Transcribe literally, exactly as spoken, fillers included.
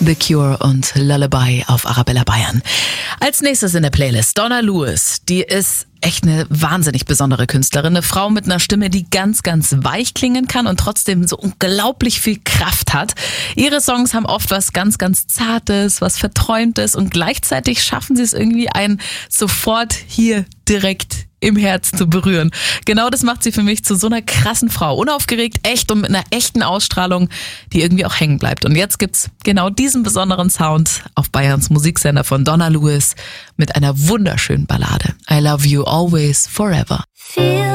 The Cure und Lullaby auf Arabella Bayern. Als nächstes in der Playlist Donna Lewis. Die ist echt eine wahnsinnig besondere Künstlerin. Eine Frau mit einer Stimme, die ganz, ganz weich klingen kann und trotzdem so unglaublich viel Kraft hat. Ihre Songs haben oft was ganz, ganz Zartes, was Verträumtes und gleichzeitig schaffen sie es irgendwie, einen sofort hier direkt im Herz zu berühren. Genau das macht sie für mich zu so einer krassen Frau. Unaufgeregt, echt und mit einer echten Ausstrahlung, die irgendwie auch hängen bleibt. Und jetzt gibt's genau diesen besonderen Sound auf Bayerns Musiksender von Donna Lewis mit einer wunderschönen Ballade. I Love You Always Forever. Feel